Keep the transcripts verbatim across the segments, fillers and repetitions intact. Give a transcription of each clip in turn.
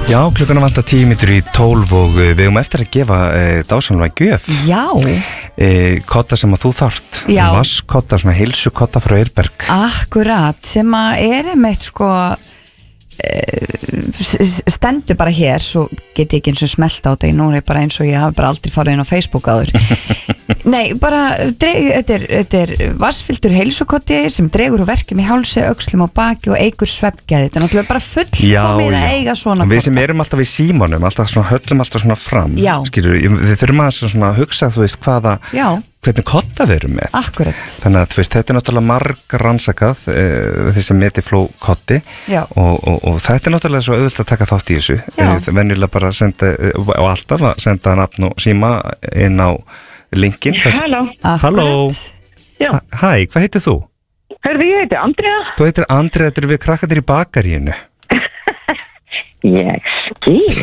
Já, klukkuna vantar tíu mínútur í tólf og við höfum eftir að gefa e, dásamlega gjöf. Já. E, kotta sem að þú þarft. Já. Vasskotta, svona heilsukotta frá Eyrberg. Akkurat, sem að er einmitt sko stendur bara hér, svo get ég ekki eins og smelta á þetta, nú er ég bara eins og ég hafi bara aldrei farið inn á Facebook áður. Nei, bara dreg, þetta er, þetta er vassfylltur heilsukotti sem dregur úr verkjum í hálsi, öxlum og baki og eigur svefngæði. Þetta er náttúrulega bara fullkomið að eiga svona kotta. Við sem erum alltaf í símanum, alltaf svona höllum alltaf svona fram. Já. Skilur, við þurfum að svona hugsa, þú veist, hvaða Já. hvernig kotta við erum með. Akkurat. Þannig að þú veist, þetta er náttúrulega marg rannsakað e, þessi Mediflow kotti og, og, og þetta er náttúrulega svo auðvitað að taka þátt í þessu. E, venjulega bara senda og alltaf að senda nafn og síma inn á linkin. Halló. Halló. Hæ, hvað heitir þú? Hörðu, ég heiti Andrea. Þú heitir Andrea, þetta eru við krakkarnir í bakaríinu. Ég skil.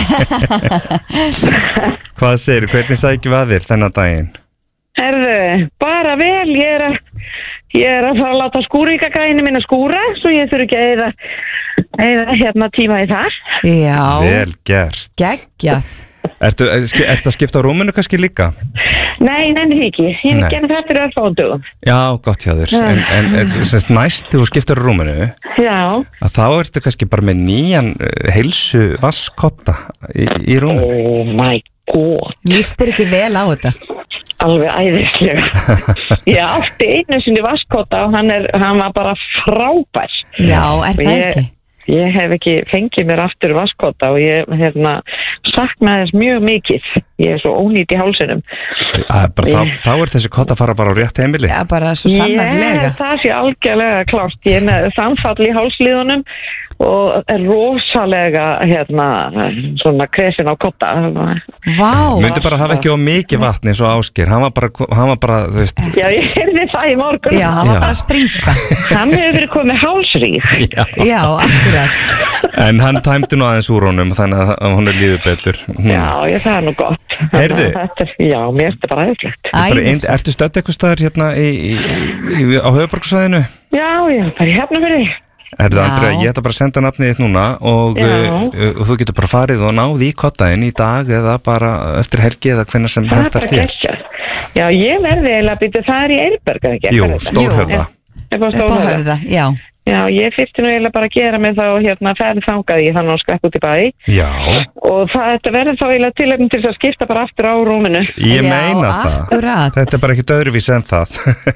Hvað segirðu, hvernig sækjum við að þér þennan daginn? Herðu, bara vel, ég er að ég er að fara að láta skúríkagræni minna skúra, svo ég þurfi ekki að eyða, eyða hérna tíma í það. Já. Vel gert. Geggja. Ertu, ertu að skipta á rúminu kannski líka? Nei, nefnir ekki. Ég er ekki þetta fyrir örfóndugum. Já, gott hjá þér. En, en, en semst næst þegar þú skiptar á rúminu, Já. að þá ertu kannski bara með nýjan heilsu vasskotta í, í rúminu. Oh my god. Lýst þér ekki vel á þetta? Alveg æðislega. Ég átti einu sinni vasskotta og hann, er, hann var bara frábær. Já, er það ég, ekki? Ég hef ekki fengið mér aftur vasskotta og ég hérna sakna þess mjög mikið. Ég er svo ónýtt í hálsinum. Að, bara, þá, þá er þessi kotta að fara bara á rétt heimili. Já, bara svo sannarlega. Ég, það sé algjörlega klárt. Ég er með samfall í hálsliðunum og er rosalega hérna svona kresin á kotta. Vá. Myndi bara hafa ekki á mikið vatni eins og Ásgeir. Hann var bara, hann var bara, þú veist. Já, ég heyrði það í morgun. Já, hann var bara að springa. Hann hefur verið komið hálsríð. Já. Já, akkurat. En hann tæmdi nú aðeins úr honum þannig að hún er líður betur. Hm. Já, ég, það er nú gott. Heyrðu. Já, mér er þetta bara aðeinslegt. Æ, ertu stödd eitthvað staðar hérna í, í, í, á höfuðborgarsvæðinu? Já, já, bara hérna fyrir því. Herðu Andrea, ég ætla bara að senda nafnið þitt núna og, uh, og þú getur bara farið og náði í kottaðinn í dag eða bara eftir helgi eða hvenær sem hentar þér. Já, ég verði eiginlega að byrja það er í Eyrberg, ekki? Jú, Stórhöfða. Stórhöfða, já. Já, ég fyrsti nú eiginlega bara að gera mig þá hérna ferð þangað í þannig að skrepp út í bæ. Já. Og það þetta verður þá eiginlega tilefni til að skipta bara aftur á rúminu. Ég meina Já, það. Akkurat. Þetta er bara ekkert öðruvísi en það.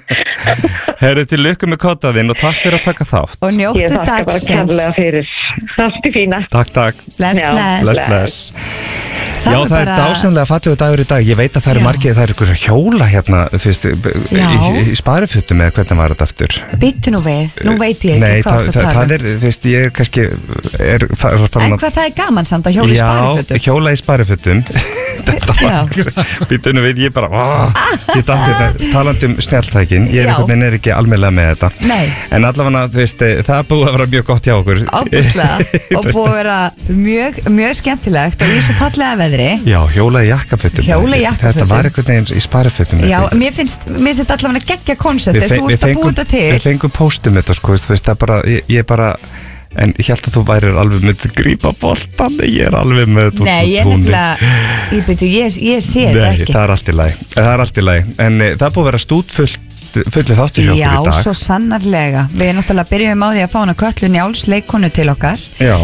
Herru, til lukku með kottaðinn og takk fyrir að taka þátt. Og njóttu dagsins. Ég þakka bara kærlega fyrir. Allt í fína. Takk, takk. Bless, Já. bless. Bless, bless. Það Já, er það er bara- dásamlega fallegur dagur í dag. Ég veit að það eru Já. margir, það eru ykkur hjóla hérna, þú veist, í, Já. í sparifötum eða hvernig var þetta aftur? Byttu nú við, nú veit ég ekki Nei, hvað það, þú það, tala. það er, þú veist, ég er kannski er, er, er En hvað það er gaman samt að hjóla í Já, sparifötum? hjóla í sparifötum. Þetta var, býtunum við, ég bara ah, ég dætti þetta, talandi um snjalltækin ég er Já. einhvern veginn er ekki almennilega með þetta. Nei. En allavega, þú veist, það er búið að vera mjög gott hjá okkur. Óbúslega, og búið að vera mjög, mjög skemmtilegt og í svo fallega veðri. Já, hjóla í jakkafötum. Hjóla í jakkafötum. Þetta var einhvern veginn í sparifötum. Já, mér finnst, mér finnst þetta allavega geggja koncept, þú ert að búið þetta til. Við fengum póstum þetta, sko, þú veist, það bara, ég, ég bara, en ég held að þú værir alveg með að grípa boltan, ég er alveg með þetta út Nei, úr ég er túnum. nefnilega, ég byrju, ég, ég sé þetta Nei, ekki. það er allt í lagi, það er allt í lagi, en e, það er búið að vera stútfullt, fullið þáttu hjá okkur í Já, dag. svo sannarlega. Við náttúrulega byrjum á því að fá hana Kötlu Njáls leikonu til okkar. Já,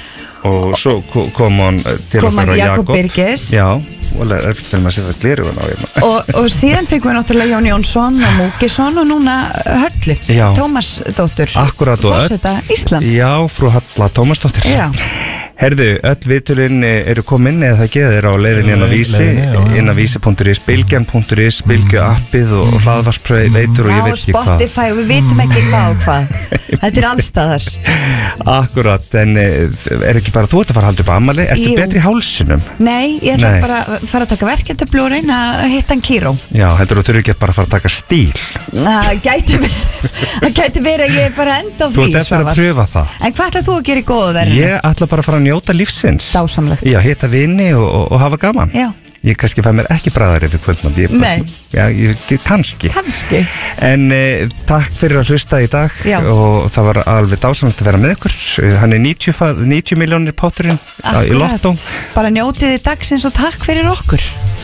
og svo ko- kom hann til Kom hann okkar og Jakob Jakob. Birgis. Já, og það er fyrir maður að setja gleraugun á hérna. og, og síðan fengum við náttúrulega Jón Jónsson og Múkisson og núna Höllu, Já. Tómasdóttur, Akkurat og öll. forseta Íslands. Já, frú Halla Tómasdóttir. Já. Herðu, öll vitulinn eru komin eða það geður á leiðinni inn á Vísi, inn á vísi punktur is, bylgjan punktur is, bylgju appið og hlaðvarspröð veitur og ég Já, veit ekki hvað. Spotify og við vitum ekki hvað og hvað. Þetta er allstaðar. Akkurat, en er ekki bara þú ert að fara að halda upp ammali, ertu Jú. betri í hálsinum? Nei, ég ætla Nei. bara að fara að taka verkefntöflu og reyna að hitta hann Kíró. Já, heldur þú þurfi ekki bara að fara að taka stíl? Það gæti verið, það gæti verið að ég er bara enda á Þú því, ert eftir að Svavar. pröfa það. En hvað ætlað þú að gera í góðu verðinu? Ég ætla bara að fara að njóta lífsins. Dásamlegt. Já, hitta vini og, og, og hafa gaman. Já, Ég kannski fæ mér ekki bræðar yfir kvöldmátt. Nei. Já, ég, kannski. Kannski. En eh, takk fyrir að hlusta í dag. Já. Og það var alveg dásamlegt að vera með ykkur. Hann er níutíu miljónir potturinn í lottó. Bara njótið í dagsins og takk fyrir okkur.